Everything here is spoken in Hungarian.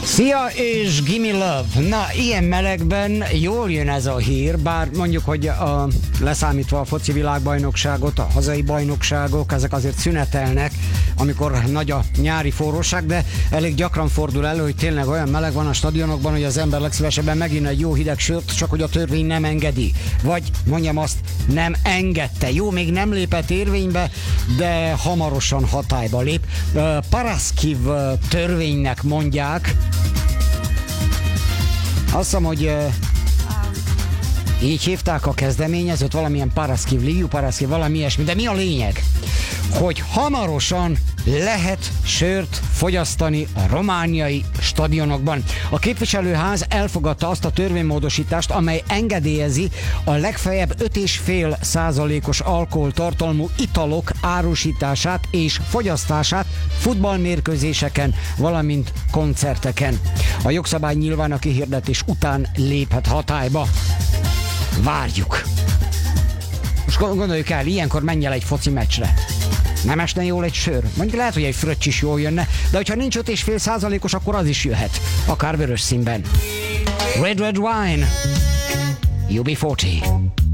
Szia és gimme love! Na, ilyen melegben jól jön ez a hír, bár mondjuk, hogy leszámítva a foci világbajnokságot, a hazai bajnokságok, ezek azért szünetelnek, amikor nagy a nyári forróság, de elég gyakran fordul elő, hogy tényleg olyan meleg van a stadionokban, hogy az ember legszívesebben megint egy jó hideg sört, csak hogy a törvény nem engedi. Vagy mondjam azt, nem engedte. Jó, még nem lépett érvénybe, de hamarosan hatályba lép. Paraszkiv törvénynek mondják. Azt hiszem, hogy így hívták a kezdeményezőt, valamilyen Paraszkiv, Liu Paraszkiv, valami ilyesmi, de mi a lényeg? Hogy hamarosan lehet sört fogyasztani a romániai stadionokban. A képviselőház elfogadta azt a törvénymódosítást, amely engedélyezi a legfeljebb 5,5%-os alkoholtartalmú italok árusítását és fogyasztását futballmérkőzéseken, valamint koncerteken. A jogszabály nyilván a kihirdetés után léphet hatályba. Várjuk! Most gondoljuk el, ilyenkor menj el egy foci meccsre. Nem esne jól egy sör? Mondjuk lehet, hogy egy fröccs is jól jönne, de hogyha nincs 5,5%-os, akkor az is jöhet. Akár vörös színben. Red Red Wine. UB40.